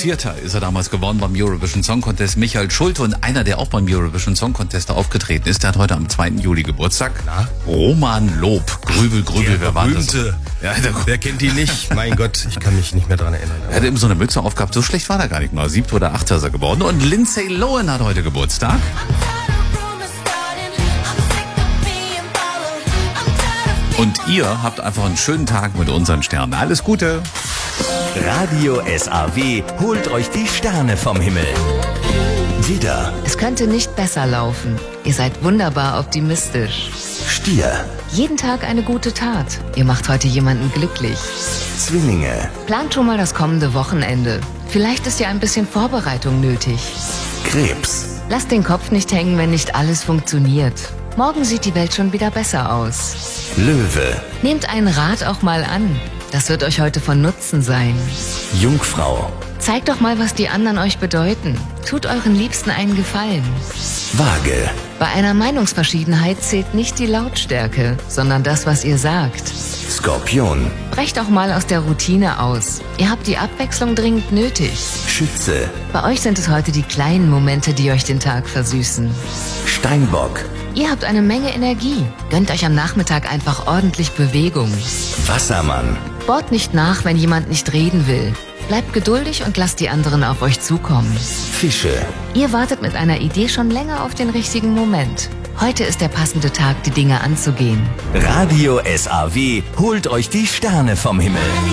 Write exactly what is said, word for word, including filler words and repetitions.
Vierter ist er damals geworden beim Eurovision Song Contest. Michael Schulte, und einer, der auch beim Eurovision Song Contest aufgetreten ist, der hat heute am zweiten Juli Geburtstag. Na? Roman Lob. Grübel, Grübel, wer war das? Ja, der, wer kennt ihn nicht? Mein Gott, ich kann mich nicht mehr dran erinnern. Er hatte eben so eine Mütze aufgehabt, so schlecht war er gar nicht mal. Siebter oder achter ist er geworden. Und Lindsay Lohan hat heute Geburtstag. Und ihr habt einfach einen schönen Tag mit unseren Sternen. Alles Gute! Radio S A W holt euch die Sterne vom Himmel. Widder, Es könnte nicht besser laufen. Ihr seid wunderbar optimistisch. Stier, Jeden Tag eine gute Tat. Ihr macht heute jemanden glücklich. Zwillinge, Plant schon mal das kommende Wochenende. Vielleicht ist ja ein bisschen Vorbereitung nötig. Krebs, Lasst den Kopf nicht hängen, wenn nicht alles funktioniert. Morgen sieht die Welt schon wieder besser aus. Löwe, Nehmt einen Rat auch mal an. Das wird euch heute von Nutzen sein. Jungfrau, Zeigt doch mal, was die anderen euch bedeuten. Tut euren Liebsten einen Gefallen. Waage, Bei einer Meinungsverschiedenheit zählt nicht die Lautstärke, sondern das, was ihr sagt. Skorpion, Brecht auch mal aus der Routine aus. Ihr habt die Abwechslung dringend nötig. Schütze, Bei euch sind es heute die kleinen Momente, die euch den Tag versüßen. Steinbock, Ihr habt eine Menge Energie. Gönnt euch am Nachmittag einfach ordentlich Bewegung. Wassermann, Bohrt nicht nach, wenn jemand nicht reden will. Bleibt geduldig und lasst die anderen auf euch zukommen. Fische, Ihr wartet mit einer Idee schon länger auf den richtigen Moment. Heute ist der passende Tag, die Dinge anzugehen. Radio S A W holt euch die Sterne vom Himmel.